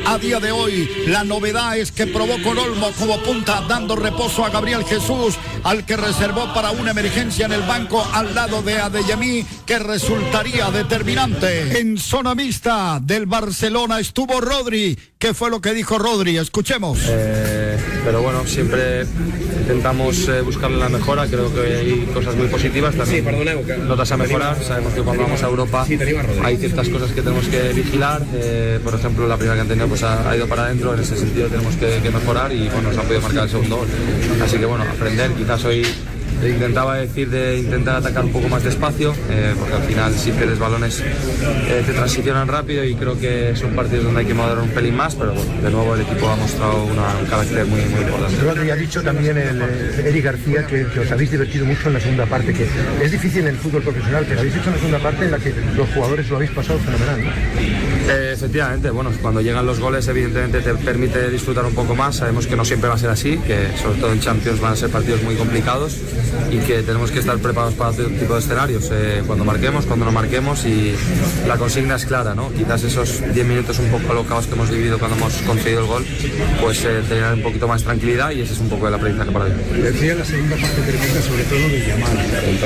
a día de hoy. La novedad es que probó con Olmo como punta, dando reposo a Gabriel Jesús, al que reservó para una emergencia en el banco al lado de Adeyemi, que resultaría determinante. En zona mixta del Barcelona estuvo Rodri. ¿Qué fue lo que dijo Rodri? Escuchemos. Pero bueno, siempre intentamos buscarle la mejora. Creo que hay cosas muy positivas también, notas a mejorar. Sabemos que cuando vamos a Europa hay ciertas cosas que tenemos que vigilar. Por ejemplo, la primera que han tenido pues ha ido para adentro. En ese sentido tenemos que mejorar y bueno, nos han podido marcar el segundo gol. Así que bueno, aprender. Quizás hoy intentaba decir de intentar atacar un poco más despacio, porque al final si pierdes balones te transicionan rápido y creo que son partidos donde hay que moderar un pelín más, pero bueno, de nuevo el equipo ha mostrado un carácter muy importante. Rodri, ha dicho también Eric García que os habéis divertido mucho en la segunda parte, que es difícil en el fútbol profesional, pero habéis hecho una segunda parte en la que los jugadores lo habéis pasado fenomenal, ¿no? Efectivamente, bueno, cuando llegan los goles evidentemente te permite disfrutar un poco más. Sabemos que no siempre va a ser así, que sobre todo en Champions van a ser partidos muy complicados y que tenemos que estar preparados para todo tipo de escenarios, cuando marquemos, cuando no marquemos, y la consigna es clara, ¿no? Quizás esos 10 minutos un poco alocados que hemos vivido cuando hemos conseguido el gol, pues tener un poquito más tranquilidad, y ese es un poco el aprendizaje para mí. Decía la segunda parte tremenda sobre todo de Yamal,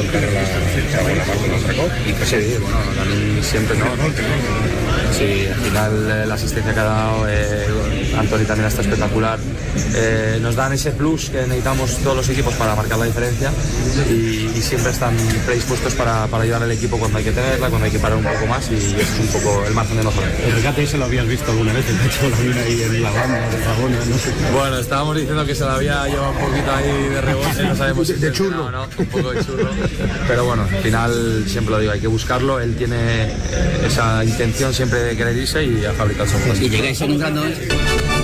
y que sí, bueno, también siempre no. Sí, al final la asistencia que ha dado Antony también está espectacular. Nos dan ese plus que necesitamos todos los equipos para marcar la diferencia, y siempre están predispuestos para ayudar al equipo cuando hay que tenerla, cuando hay que parar un poco más, y ese es un poco el margen de mejora. El regate se lo habías visto alguna vez, el pecho la mina ahí en la banda de Pagona, no sé. Bueno, estábamos diciendo que se la había llevado un poquito ahí de rebote, no sabemos si de churro. No, un poco de churro. Pero bueno, al final siempre lo digo, hay que buscarlo. Él tiene esa intención siempre de querer irse y ha fabricado su. Y llegáis en un gran